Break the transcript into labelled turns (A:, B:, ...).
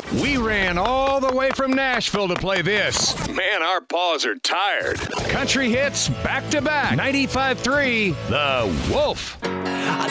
A: We ran all the way from Nashville to play this. Man, our paws are tired. Country hits back to back. 95.3 The Wolf.